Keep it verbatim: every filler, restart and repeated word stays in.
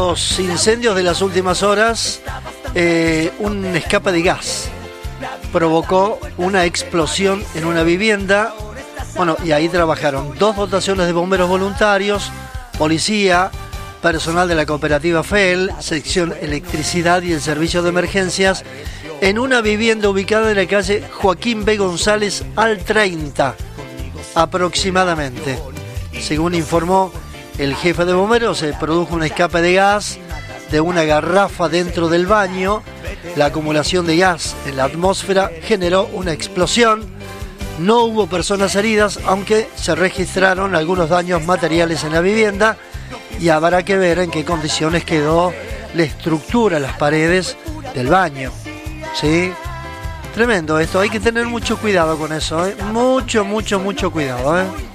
los incendios de las últimas horas, eh, un escape de gas provocó una explosión en una vivienda. Bueno, y ahí trabajaron dos dotaciones de bomberos voluntarios, policía, personal de la cooperativa F E L, sección electricidad y el servicio de emergencias, en una vivienda ubicada en la calle Joaquín B. González al treinta, aproximadamente. Según informó el jefe de bomberos, se produjo un escape de gas de una garrafa dentro del baño. La acumulación de gas en la atmósfera generó una explosión. No hubo personas heridas, aunque se registraron algunos daños materiales en la vivienda y habrá que ver en qué condiciones quedó la estructura, las paredes del baño. ¿Sí? Tremendo esto, hay que tener mucho cuidado con eso, ¿eh? Mucho, mucho, mucho cuidado, ¿eh?